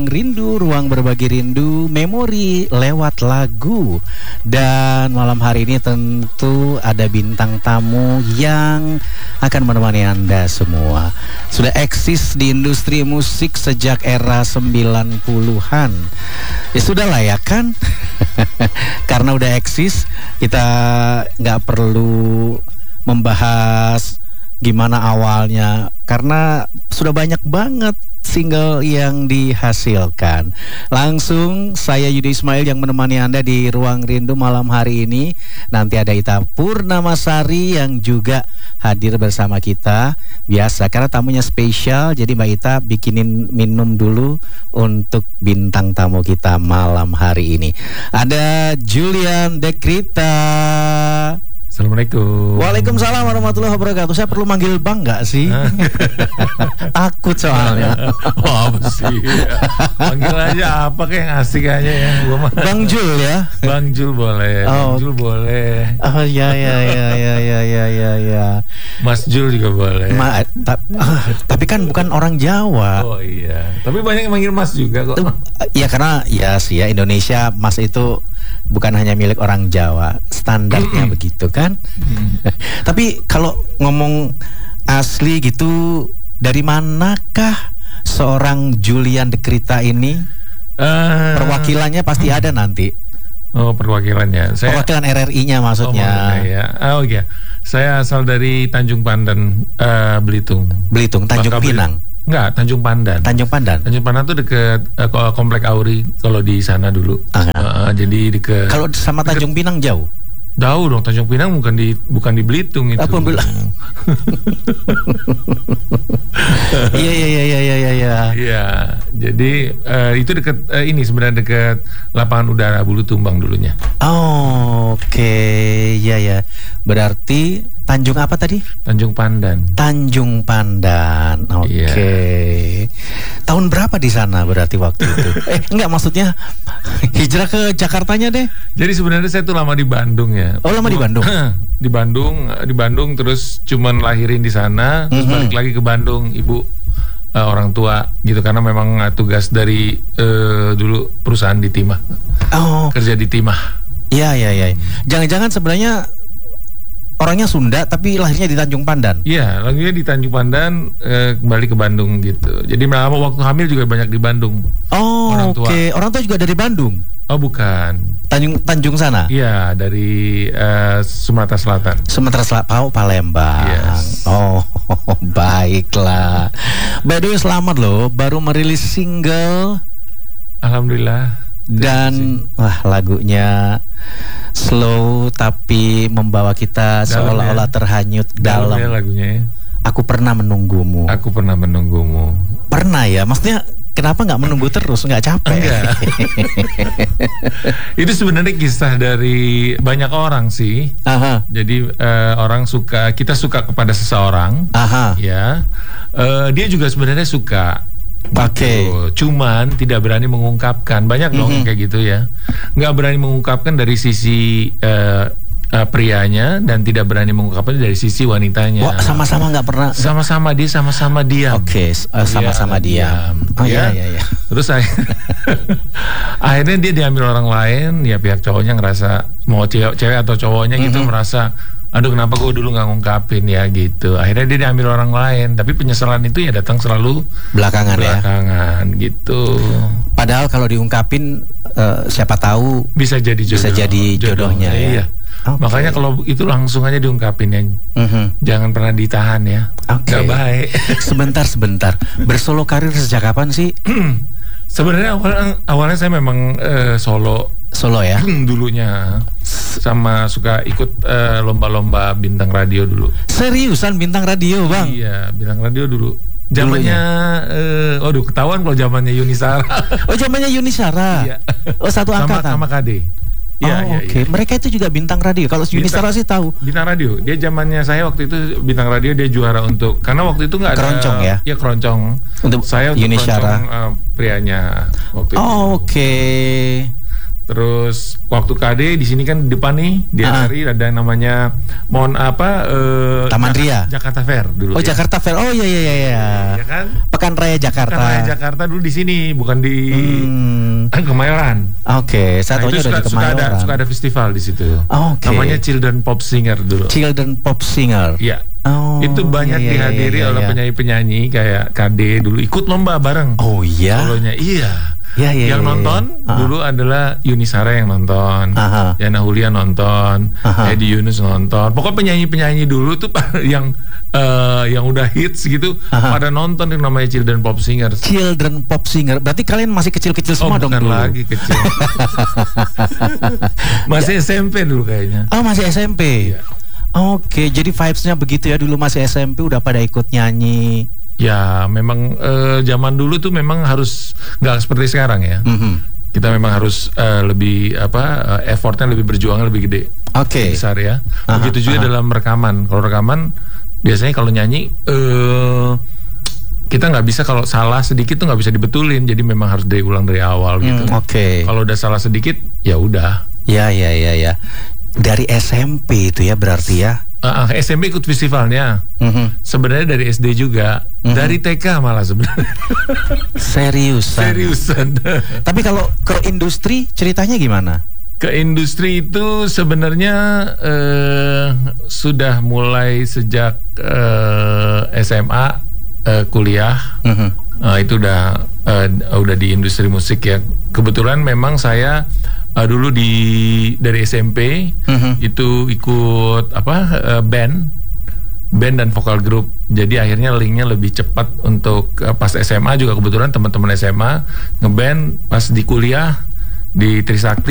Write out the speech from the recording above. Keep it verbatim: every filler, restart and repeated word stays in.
Rindu, ruang berbagi rindu, memori lewat lagu. Dan malam hari ini tentu ada bintang tamu yang akan menemani Anda semua. Sudah eksis di industri musik sejak era sembilan puluhan. Ya sudah lah ya kan. Karena udah eksis, kita nggak perlu membahas gimana awalnya, karena sudah banyak banget single yang dihasilkan. Langsung saya Yudi Ismail yang menemani Anda di Ruang Rindu malam hari ini. Nanti ada Ita Purnamasari yang juga hadir bersama kita. Biasa, karena tamunya spesial, jadi Mbak Ita bikinin minum dulu untuk bintang tamu kita malam hari ini. Ada Julian Dekrita. Assalamualaikum. Waalaikumsalam warahmatullahi wabarakatuh. Saya perlu manggil bang nggak sih? Takut soalnya. Oh, apa sih? Panggil aja apa kayak asik aja ya. Bang Jul ya. Bang Jul boleh. Oh. Bang Jul boleh. Oh ya ya ya ya ya ya ya ya. Mas Jul juga boleh. Ma, ta, ah, tapi kan bukan orang Jawa. Oh iya. Tapi banyak yang manggil Mas juga kok. Ya karena ya sih ya, Indonesia Mas itu bukan hanya milik orang Jawa, standarnya begitu kan. Tapi kalau ngomong asli gitu, dari manakah seorang Julian Dekrita ini? Uh, Perwakilannya pasti ada nanti. Oh, perwakilannya. Saya, Perwakilan R R I-nya maksudnya. Oh, ya. Oh iya. Saya asal dari Tanjung Pandan, uh, Belitung. Belitung, Tanjung Bangka Pinang. Belitung. Enggak, Tanjung Pandan. Tanjung Pandan. Tanjung Pandan tuh deket uh, Komplek Auri kalau di sana dulu. Uh, uh, jadi deket. Kalau sama Tanjung Pinang jauh? Jauh dong, Tanjung Pinang bukan di bukan di Belitung itu. Apa bilang? Iya iya iya iya iya iya. Iya, jadi uh, itu dekat uh, ini sebenarnya dekat lapangan udara Bulu Tumbang dulunya. Oh, oke, okay. Iya ya. Berarti Tanjung apa tadi? Tanjung Pandan. Tanjung Pandan. Oke. Okay. Yeah. Tahun berapa di sana berarti waktu itu? eh, enggak maksudnya hijrah ke Jakartanya deh. Jadi sebenarnya saya tuh lama di Bandung ya. Oh, lama di Bandung. Di Bandung, di Bandung terus cuman lahirin di sana, terus mm-hmm. balik lagi ke Bandung, ibu uh, orang tua gitu, karena memang uh, tugas dari uh, dulu perusahaan di Timah. Oh. Kerja di Timah. Iya iya iya. Jangan-jangan sebenarnya orangnya Sunda tapi lahirnya di Tanjung Pandan. Iya, lahirnya di Tanjung Pandan, eh, kembali ke Bandung gitu. Jadi lama waktu hamil juga banyak di Bandung. Oh, oke. Okay. Orang tua juga dari Bandung? Oh, bukan. Tanjung Tanjung sana? Iya, dari uh, Sumatera Selatan. Sumatera Selatan, oh, Palembang. Yes. Oh, baiklah. By the way, selamat loh, baru merilis single. Alhamdulillah. Dan wah, lagunya slow tapi membawa kita dalam seolah-olah ya. Terhanyut dalam, dalam ya lagunya ya. Aku pernah menunggumu. Aku pernah menunggumu. Pernah ya, maksudnya kenapa nggak menunggu terus, nggak capek? Enggak. Itu sebenarnya kisah dari banyak orang sih. Aha. Jadi uh, orang suka, kita suka kepada seseorang. Aha. Ya, uh, dia juga sebenarnya suka. Oke. Gitu. Cuman tidak berani mengungkapkan. Banyak dong mm-hmm. kayak gitu ya. Nggak berani mengungkapkan dari sisi uh, uh, prianya, dan tidak berani mengungkapkan dari sisi wanitanya. Wah, sama-sama nggak pernah. Sama-sama dia sama-sama diam. Oke, okay, uh, sama-sama ya, diam. diam. Oh ya. iya iya iya. Terus saya akhirnya dia diambil orang lain. Ya pihak cowoknya ngerasa, mau cewek, cewek atau cowoknya mm-hmm. gitu merasa, aduh kenapa gue dulu nggak ngungkapin ya gitu. Akhirnya dia diambil orang lain. Tapi penyesalan itu ya datang selalu belakangan, belakangan ya? Gitu. Padahal kalau diungkapin uh, siapa tahu bisa jadi jodoh, bisa jadi jodohnya, jodohnya ya. Iya. Okay. Makanya kalau itu langsung aja diungkapin ya. Mm-hmm. Jangan pernah ditahan ya. Okay. Gak baik. Sebentar sebentar. Bersolo karir sejak kapan sih? Sebenarnya awalnya, awalnya saya memang uh, solo. Solo ya? Dulunya. Sama suka ikut uh, lomba-lomba bintang radio dulu. Seriusan bintang radio, Bang? Iya, bintang radio dulu. Zamannya, uh, aduh ketahuan kalau zamannya Yunisara. Oh, zamannya Yunisara. Iya. Oh, satu angkatan. Sama, sama K D. Ya, oh, ya, oke. Okay. Ya. Mereka itu juga bintang radio. Kalau Yunisara sih tahu. Bintang radio. Dia zamannya saya waktu itu bintang radio, dia juara untuk, karena waktu itu nggak ada keroncong ya. Iya, keroncong. Untuk saya untuk Yunisara. keroncong uh, prianya waktu oh, itu. Oke. Okay. Terus waktu K D di sini kan di depan nih di Ah. R R I ada yang namanya Mon apa eh, Taman Jak- Ria. Jakarta Fair dulu. Oh, ya. Jakarta Fair. Oh iya iya iya. iya. Ya kan? Pekan Raya Jakarta. Pekan Raya Jakarta dulu di sini, bukan di Hmm. Kemayoran. Oke, saya Nah, tahunya itu udah suka, di suka ada Kemayoran. suka ada festival di situ. Oke. Namanya Children Pop Singer dulu. Children Pop Singer. Iya. Oh, Itu banyak iya, iya, dihadiri iya, iya, oleh iya. penyanyi-penyanyi kayak K D dulu ikut lomba bareng. Oh iya. Solonya iya. Iya, iya, yang iya, nonton iya. Ah. dulu adalah Yuni Sara yang nonton, Aha. Yana Hulia nonton, Aha. Edi Yunus nonton. Pokoknya penyanyi-penyanyi dulu tuh yang eh, yang udah hits gitu Aha. pada nonton yang namanya Children Pop Singers. Children Pop Singer. Berarti kalian masih kecil-kecil Oh, semua dong bukan dulu. lagi kecil. Masih S M P dulu kayaknya. Oh, masih S M P. Iya. Oke, jadi vibes-nya begitu ya, dulu masih S M P udah pada ikut nyanyi. Ya, memang eh, zaman dulu tuh memang harus nggak seperti sekarang ya. Mhm. Kita memang harus eh, lebih apa eh, effortnya lebih berjuangnya lebih gede. Oke. Besar ya. Aha, Begitu juga aha. dalam rekaman. Kalau rekaman biasanya kalau nyanyi eh kita nggak bisa, kalau salah sedikit tuh nggak bisa dibetulin. Jadi memang harus diulang dari awal gitu. Hmm, Oke. Kalau udah salah sedikit ya udah. Ya ya ya ya. Dari S M P itu ya berarti ya. Ah, ah, S M P ikut festivalnya. Mhm. Sebenarnya dari S D juga, Mhm. dari T K malah sebenarnya. Seriusan. Seriusan. Tapi kalau ke industri ceritanya gimana? Ke industri itu sebenarnya eh, sudah mulai sejak eh, S M A, eh, kuliah. Mhm. Eh, itu udah eh, udah di industri musik ya. Kebetulan memang saya eh, dulu di dari S M P Mhm. itu ikut apa eh, band band dan vokal grup. Jadi akhirnya linknya lebih cepat untuk eh, pas S M A juga kebetulan teman-teman S M A ngeband, pas di kuliah di Trisakti